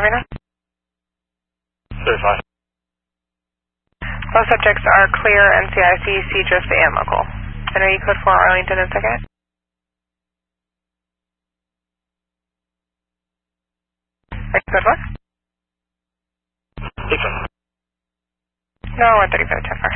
Arena? 35. Both subjects are clear, NCIC, CGIS, and local. NRE code for Arlington and Second. Code what? Listen. No, 135, 10 far.